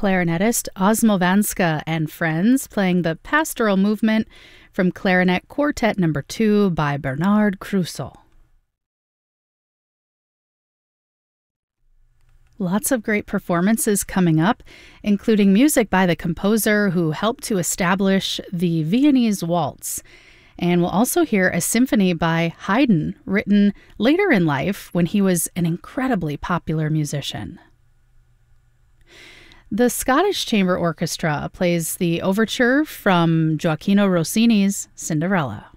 clarinetist Osmo Vanska and Friends playing the Pastoral Movement from Clarinet Quartet No. 2 by Bernard Krusel. Lots of great performances coming up, including music by the composer who helped to establish the Viennese Waltz. And we'll also hear a symphony by Haydn, written later in life when he was an incredibly popular musician. The Scottish Chamber Orchestra plays the overture from Gioacchino Rossini's Cinderella.